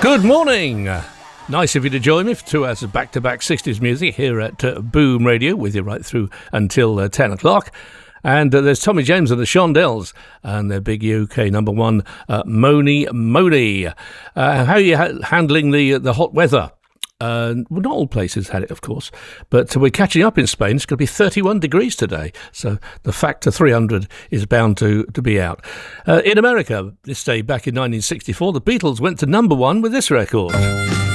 Good morning. Nice of you to join me for 2 hours of back-to-back 60s music here at Boom Radio, with you right through until 10 o'clock. And there's Tommy James and the Shondells and their big UK number one, Mony Mony. How are you handling the hot weather? Well, not all places had it, of course, but we're catching up in Spain. It's going to be 31 degrees today, so the factor 300 is bound to be out. In America, this day back in 1964, the Beatles went to number one with this record.